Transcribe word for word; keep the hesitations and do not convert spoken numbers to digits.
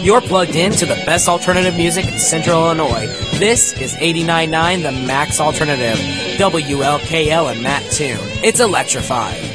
You're plugged in to the best alternative music in Central Illinois. This is eighty-nine point nine The Max Alternative, W L K L and Mattoon. It's electrified.